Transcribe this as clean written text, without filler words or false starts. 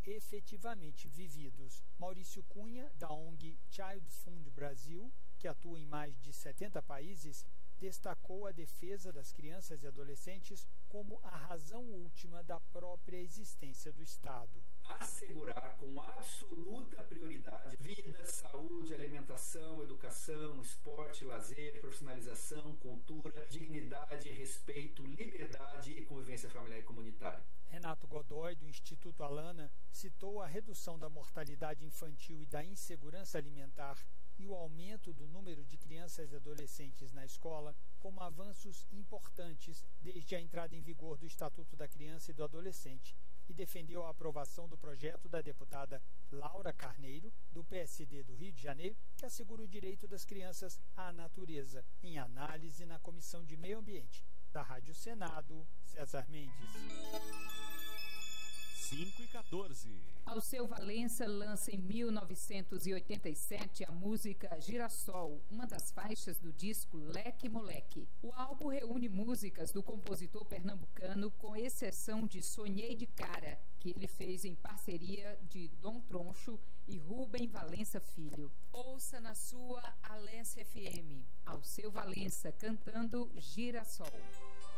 efetivamente vividos. Maurício Cunha, da ONG Child Fund Brasil, que atua em mais de 70 países, destacou a defesa das crianças e adolescentes como a razão última da própria existência do Estado. Assegurar com absoluta prioridade vida, saúde, alimentação, educação, esporte, lazer, profissionalização, cultura, dignidade, respeito, liberdade e convivência familiar e comunitária. Renato Godoy, do Instituto Alana, citou a redução da mortalidade infantil e da insegurança alimentar e o aumento do número de crianças e adolescentes na escola como avanços importantes desde a entrada em vigor do Estatuto da Criança e do Adolescente e defendeu a aprovação do projeto da deputada Laura Carneiro, do PSD do Rio de Janeiro, que assegura o direito das crianças à natureza, em análise na Comissão de Meio Ambiente. Da Rádio Senado, César Mendes. 5h14. Alceu Valença lança em 1987 a música Girassol, uma das faixas do disco Leque Moleque. O álbum reúne músicas do compositor pernambucano, com exceção de Sonhei de Cara, que ele fez em parceria de Dom Troncho e Rubem Valença Filho. Ouça na sua Alência FM, Alceu Valença cantando Girassol.